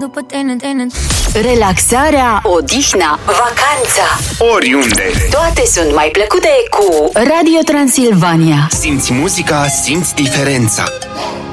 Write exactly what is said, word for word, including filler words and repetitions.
după tine, tine. Relaxarea, odihna, vacanța, oriunde. toate sunt mai plăcute cu Radio Transilvania. Simți muzica, simți diferența.